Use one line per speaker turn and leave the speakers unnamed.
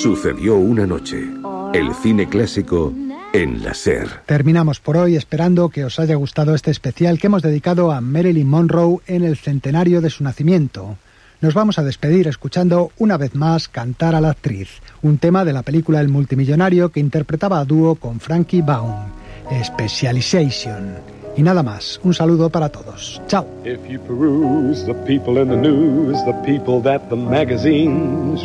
Sucedió una noche. El cine clásico en la SER.
Terminamos por hoy esperando que os haya gustado este especial que hemos dedicado a Marilyn Monroe en el centenario de su nacimiento. Nos vamos a despedir escuchando una vez más cantar a la actriz, un tema de la película El multimillonario que interpretaba a dúo con Frankie Baum, Specialization. Y nada más, un saludo para todos. Chao.